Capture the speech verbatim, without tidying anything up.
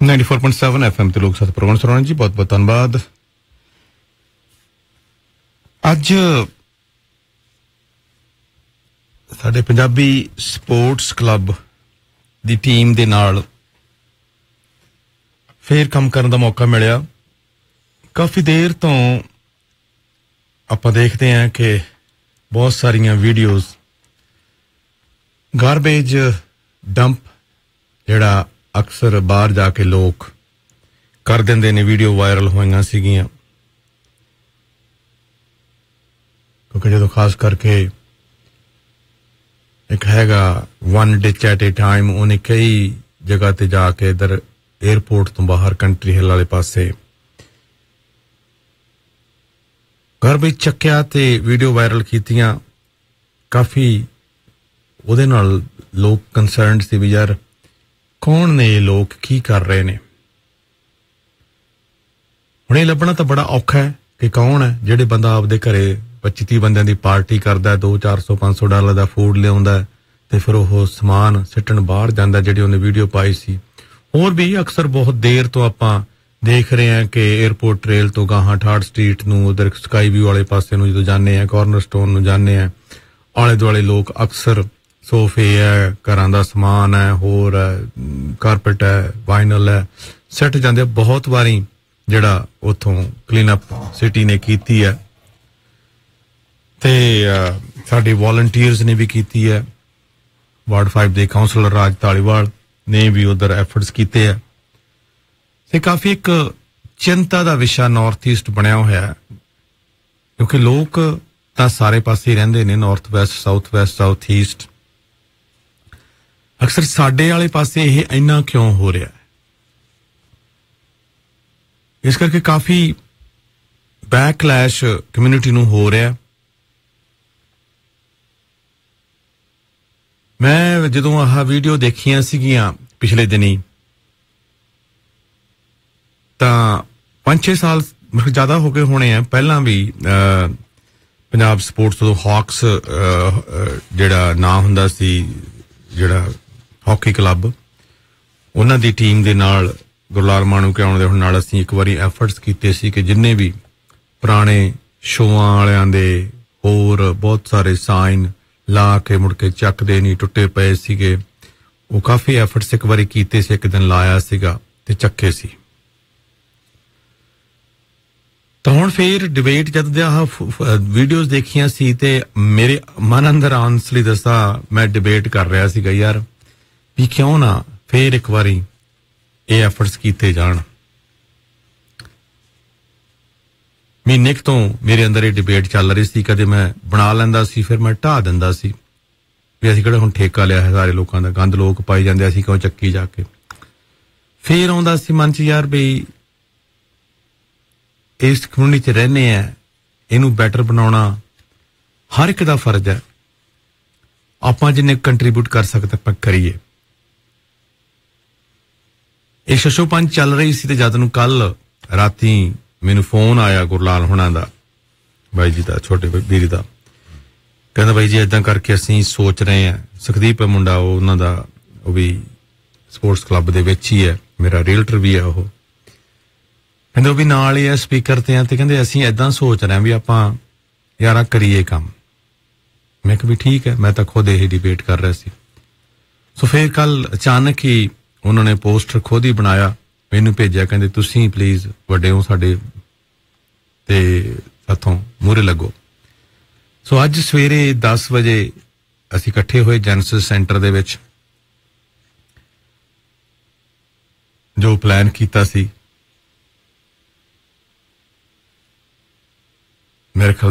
ninety four point seven F M ਤੇ ਲੋਕ ਸਾਥ ਪ੍ਰੋਗਰਾਮ ਸੁਣਨ ਜੀ ਬਹੁਤ ਬਹੁਤ ਧੰਨਵਾਦ। ਅੱਜ ਸਾਡੇ ਪੰਜਾਬੀ ਸਪੋਰਟਸ ਕਲੱਬ ਦੀ ਟੀਮ ਦੇ ਨਾਲ ਫੇਰ ਕੰਮ ਕਰਨ ਦਾ ਮੌਕਾ ਮਿਲਿਆ। ਕਾਫੀ ਦੇਰ ਤੋਂ ਆਪਾਂ ਦੇਖਦੇ ਹਾਂ ਕਿ ਬਹੁਤ ਸਾਰੀਆਂ ਵੀਡੀਓਜ਼ ਗਾਰਬੇਜ ਡੰਪ ਜਿਹੜਾ ਅਕਸਰ ਬਾਹਰ ਜਾ ਕੇ ਲੋਕ ਕਰ ਦਿੰਦੇ ਨੇ, ਵੀਡੀਓ ਵਾਇਰਲ ਹੋਈਆਂ ਸੀਗੀਆਂ ਕਿਉਂਕਿ ਜਦੋਂ ਖਾਸ ਕਰਕੇ ਇੱਕ ਹੈਗਾ one ditch at a time, ਉਹਨੇ ਕਈ ਜਗ੍ਹਾ ਤੇ ਜਾ ਕੇ ਇੱਧਰ ਏਅਰਪੋਰਟ ਤੋਂ ਬਾਹਰ ਕੰਟਰੀ ਹਿੱਲ ਵਾਲੇ ਪਾਸੇ ਗਾਰਬੇਜ ਚੱਕਿਆ ਤੇ ਵੀਡੀਓ ਵਾਇਰਲ ਕੀਤੀਆਂ। ਕਾਫੀ ਉਹਦੇ ਨਾਲ ਲੋਕ ਕੰਸਰਨਡ ਸੀ ਵੀ ਯਾਰ ਕੌਣ ਨੇ ਇਹ ਲੋਕ, ਕੀ ਕਰ ਰਹੇ ਨੇ। ਹੁਣ ਇਹ ਲੱਭਣਾ ਤਾਂ ਬੜਾ ਔਖਾ ਹੈ ਕਿ ਕੌਣ ਹੈ ਜਿਹੜੇ ਬੰਦਾ ਆਪਦੇ ਘਰੇ ਪੱਚੀ ਤੀਹ ਬੰਦਿਆਂ ਦੀ ਪਾਰਟੀ ਕਰਦਾ, ਦੋ ਚਾਰ ਸੌ ਪੰਜ ਸੌ ਡਾਲਰ ਦਾ ਫੂਡ ਲਿਆਉਂਦਾ ਤੇ ਫਿਰ ਉਹ ਸਮਾਨ ਸਿੱਟਣ ਬਾਹਰ ਜਾਂਦਾ ਜਿਹੜੀ ਉਹਨੇ ਵੀਡੀਓ ਪਾਈ ਸੀ। ਹੋਰ ਵੀ ਅਕਸਰ ਬਹੁਤ ਦੇਰ ਤੋਂ ਆਪਾਂ ਦੇਖ ਰਹੇ ਹਾਂ ਕਿ ਏਅਰਪੋਰਟ ਟ੍ਰੇਲ ਤੋਂ ਗਾਹਾਂ ਥਰਡ ਸਟਰੀਟ ਨੂੰ, ਉਧਰ ਸਕਾਈ ਵਿਊ ਵਾਲੇ ਪਾਸੇ ਨੂੰ ਜਦੋਂ ਜਾਂਦੇ ਆ, ਕਾਰਨਰ ਸਟੋਨ ਨੂੰ ਜਾਂਦੇ ਆ, ਆਲੇ ਦੁਆਲੇ ਲੋਕ ਅਕਸਰ ਸੋਫੇ ਹੈ, ਘਰਾਂ ਦਾ ਸਮਾਨ ਹੈ, ਹੋਰ ਹੈ, ਕਾਰਪੇਟ ਹੈ, ਵਾਈਨਲ ਹੈ, ਸਿੱਟ ਜਾਂਦੇ। ਬਹੁਤ ਵਾਰੀ ਜਿਹੜਾ ਉੱਥੋਂ ਕਲੀਨ ਅਪ ਸਿਟੀ ਨੇ ਕੀਤੀ ਹੈ ਤੇ ਸਾਡੇ ਵॉलੰਟੀਅਰਸ ਨੇ ਵੀ ਕੀਤੀ ਹੈ। ਵਾਰਡ ਫਾਈਵ ਦੇ ਕਾਉਂਸਲਰ ਰਾਜ ਧਾਲੀਵਾਲ ਨੇ ਵੀ ਉਧਰ ਐਫਰਟਸ ਕੀਤੇ ਆ ਤੇ ਕਾਫੀ ਇੱਕ ਚਿੰਤਾ ਦਾ ਵਿਸ਼ਾ ਨਾਰਥ ਈਸਟ ਬਣਿਆ ਹੋਇਆ ਹੈ ਕਿਉਂਕਿ ਲੋਕ ਤਾਂ ਸਾਰੇ ਪਾਸੇ ਰਹਿੰਦੇ ਨੇ, north West, south West, south East. ਅਕਸਰ ਸਾਡੇ ਵਾਲੇ ਪਾਸੇ ਇਹ ਇੰਨਾ ਕਿਉਂ ਹੋ ਰਿਹਾ ਹੈ? ਇਸ ਕਰਕੇ ਕਾਫੀ ਬੈਕਲੈਸ਼ ਕਮਿਊਨਿਟੀ ਨੂੰ ਹੋ ਰਿਹਾ। ਮੈਂ ਜਦੋਂ ਆਹ ਵੀਡੀਓ ਦੇਖੀਆਂ ਸੀਗੀਆਂ ਪਿਛਲੇ ਦਿਨੀ ਤਾਂ ਪੰਜ ਛੇ ਸਾਲ ਜ਼ਿਆਦਾ ਹੋ ਗਏ ਹੋਣੇ ਆ, ਪਹਿਲਾਂ ਵੀ ਪੰਜਾਬ ਸਪੋਰਟਸ ਤੋਂ ਹਾਕਸ ਜਿਹੜਾ ਨਾਂ ਹੁੰਦਾ ਸੀ, ਜਿਹੜਾ ਹਾਕੀ ਕਲੱਬ, ਉਹਨਾਂ ਦੀ ਟੀਮ ਦੇ ਨਾਲ ਗੁਰਲਾਲ ਮਾਣੂਕੇ ਆਉਣ ਦੇ ਹੁਣ ਨਾਲ ਅਸੀਂ ਇੱਕ ਵਾਰੀ ਐਫਰਟਸ ਕੀਤੇ ਸੀ ਕਿ ਜਿੰਨੇ ਵੀ ਪੁਰਾਣੇ ਸ਼ੋਆਂ ਵਾਲਿਆਂ ਦੇ ਹੋਰ ਬਹੁਤ ਸਾਰੇ ਸਾਈਨ ਲਾ ਕੇ ਮੁੜ ਕੇ ਚੱਕਦੇ ਨਹੀਂ, ਟੁੱਟੇ ਪਏ ਸੀਗੇ, ਉਹ ਕਾਫੀ ਐਫਰਟਸ ਇੱਕ ਵਾਰੀ ਕੀਤੇ ਸੀ, ਇੱਕ ਦਿਨ ਲਾਇਆ ਸੀਗਾ ਤੇ ਚੱਕੇ ਸੀ। ਤਾਂ ਹੁਣ ਫੇਰ ਡਿਬੇਟ ਜਦ ਦੇ ਆਹ ਵੀਡੀਓਜ਼ ਦੇਖੀਆਂ ਸੀ ਤੇ ਮੇਰੇ ਮਨ ਅੰਦਰ ਆਨਸਲੀ ਦੱਸਾਂ ਮੈਂ ਡਿਬੇਟ ਕਰ ਰਿਹਾ ਸੀਗਾ ਯਾਰ ਵੀ ਕਿਉਂ ਨਾ ਫੇਰ ਇੱਕ ਵਾਰੀ ਇਹ ਐਫਰਟਸ ਕੀਤੇ ਜਾਣ। ਮਹੀਨੇ ਕੁ ਤੋਂ ਮੇਰੇ ਅੰਦਰ ਇਹ ਡਿਬੇਟ ਚੱਲ ਰਹੀ ਸੀ। ਕਦੇ ਮੈਂ ਬਣਾ ਲੈਂਦਾ ਸੀ, ਫਿਰ ਮੈਂ ਢਾਹ ਦਿੰਦਾ ਸੀ ਵੀ ਅਸੀਂ ਕਿਹੜਾ ਹੁਣ ਠੇਕਾ ਲਿਆ ਹੈ ਸਾਰੇ ਲੋਕਾਂ ਦਾ, ਗੰਦ ਲੋਕ ਪਾਈ ਜਾਂਦੇ, ਅਸੀਂ ਕਿਉਂ ਚੱਕੀ ਜਾ ਕੇ। ਫੇਰ ਆਉਂਦਾ ਸੀ ਮਨ ਚ ਯਾਰ ਬਈ ਇਸ ਕਮਿਊਨਿਟੀ ਚ ਰਹਿੰਦੇ ਆ, ਇਹਨੂੰ ਬੈਟਰ ਬਣਾਉਣਾ ਹਰ ਇੱਕ ਦਾ ਫਰਜ਼ ਹੈ। ਆਪਾਂ ਜਿੰਨੇ ਕੰਟਰੀਬਿਊਟ ਕਰ ਸਕਦੇ ਆਪਾਂ ਕਰੀਏ। ਇਹ ਸ਼ਸ਼ੋ ਪੰਜ ਚੱਲ ਰਹੀ ਸੀ ਤੇ ਜਦ ਨੂੰ ਕੱਲ ਰਾਤੀ ਮੈਨੂੰ ਫੋਨ ਆਇਆ ਗੁਰਲਾਲ ਹੁਣਾਂ ਦਾ, ਬਾਈ ਜੀ ਦਾ, ਛੋਟੇ ਵੀਰ ਦਾ, ਕਹਿੰਦਾ ਬਾਈ ਜੀ ਏਦਾਂ ਕਰਕੇ ਅਸੀਂ ਸੋਚ ਰਹੇ ਹਾਂ। ਸੁਖਦੀਪ ਹੈ ਮੁੰਡਾ, ਉਹ ਉਹਨਾਂ ਦਾ, ਉਹ ਵੀ ਸਪੋਰਟਸ ਕਲੱਬ ਦੇ ਵਿੱਚ ਹੀ ਹੈ, ਮੇਰਾ ਰੀਅਲਟਰ ਵੀ ਹੈ ਉਹ। ਕਹਿੰਦੇ ਉਹ ਵੀ ਨਾਲ ਹੀ ਹੈ, ਸਪੀਕਰ ਤੇ ਆ, ਤੇ ਕਹਿੰਦੇ ਅਸੀਂ ਏਦਾਂ ਸੋਚ ਰਹੇ ਹਾਂ ਵੀ ਆਪਾਂ ਯਾਰਾ ਕਰੀਏ ਕੰਮ। ਮੈਂ ਕਿਹਾ ਵੀ ਠੀਕ ਹੈ, ਮੈਂ ਤਾਂ ਖੁਦ ਇਹ ਡਿਬੇਟ ਕਰ ਰਿਹਾ ਸੀ। ਸੋ ਫਿਰ ਕੱਲ ਅਚਾਨਕ ਹੀ ਉਹਨਾਂ ਨੇ ਪੋਸਟਰ ਖੁਦ ਹੀ ਬਣਾਇਆ, ਮੈਨੂੰ ਭੇਜਿਆ, ਕਹਿੰਦੇ ਤੁਸੀਂ ਪਲੀਜ਼ ਵੱਡੇ ਹੋ ਸਾਡੇ ਤੇ ਸਾਥੋਂ ਮੂਹਰੇ ਲੱਗੋ। ਸੋ ਅੱਜ ਸਵੇਰੇ ਦਸ ਵਜੇ ਅਸੀਂ ਇਕੱਠੇ ਹੋਏ ਜੈਨਸਿਸ ਸੈਂਟਰ ਦੇ ਵਿੱਚ। ਜੋ ਪਲਾਨ ਕੀਤਾ ਸੀ ਮੇਰੇ ਖਿਆਲ